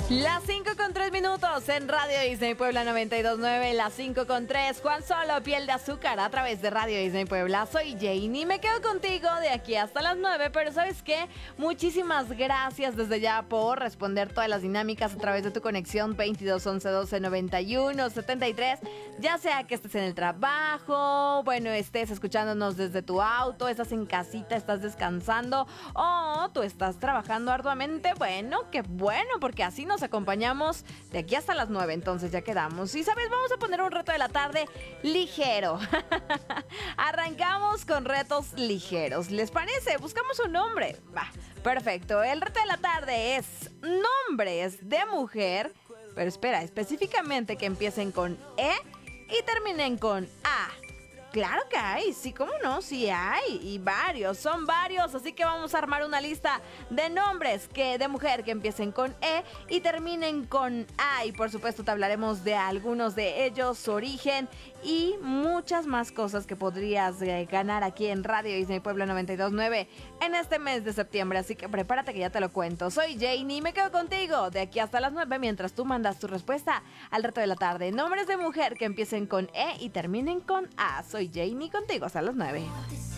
Las 5:03 en Radio Disney Puebla 92.9, las 5:03. Juan Solo, Piel de Azúcar, a través de Radio Disney Puebla. Soy Janie, me quedo contigo de aquí hasta las 9, pero ¿sabes qué? Muchísimas gracias desde ya por responder todas las dinámicas a través de tu conexión 22 11 12 91 73. Ya sea que estés en el trabajo, bueno, estés escuchándonos desde tu auto, estás en casita, estás descansando o tú estás trabajando arduamente. Bueno, qué bueno, porque así nos acompañamos de aquí hasta las 9, entonces ya quedamos. Y sabes, vamos a poner un reto de la tarde ligero. Arrancamos con retos ligeros. ¿Les parece? Buscamos un nombre. Va, perfecto. El reto de la tarde es nombres de mujer, pero espera, específicamente que empiecen con E y terminen con A. Claro que hay, sí, cómo no, sí hay, y varios, son varios, así que vamos a armar una lista de nombres de mujer que empiecen con E y terminen con A, y por supuesto te hablaremos de algunos de ellos, su origen y muchas más cosas que podrías ganar aquí en Radio Disney Puebla 92.9 en este mes de septiembre, así que prepárate que ya te lo cuento. Soy Janie y me quedo contigo de aquí hasta las 9 mientras tú mandas tu respuesta al reto de la tarde. Nombres de mujer que empiecen con E y terminen con A. Soy Janie contigo hasta las 9.